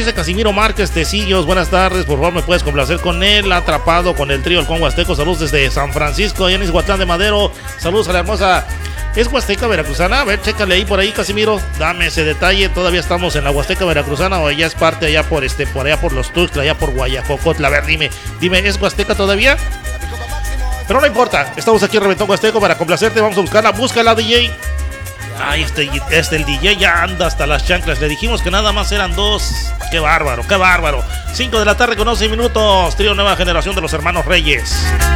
dice Casimiro Márquez Tecillos. Buenas tardes, por favor, me puedes complacer con él. Atrapado con el trío El Congo Azteco. Saludos desde San Francisco, allá en Izhuatlán de Madero. Saludos a la hermosa. ¿Es Huasteca Veracruzana? A ver, chécale ahí por ahí, Casimiro. Dame ese detalle. Todavía estamos en la Huasteca Veracruzana o ya es parte allá por por allá por los Tuxtla, allá por Guayacocotla. A ver, dime, ¿es Huasteca todavía? Pero no importa, estamos aquí en Reventón Huasteco para complacerte. Vamos a buscarla, búscala, DJ. Ay, el DJ ya anda hasta las chanclas. Le dijimos que nada más eran 2. Qué bárbaro, qué bárbaro. 5 de la tarde con 11 minutos. Trío Nueva Generación de los Hermanos Reyes.